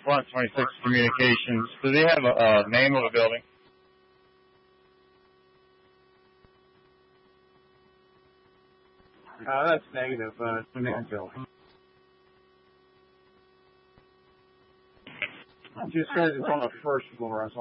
Front 26 Communications. Do they have a name of a building? That's negative. It's a new building. I just said it's on the first floor.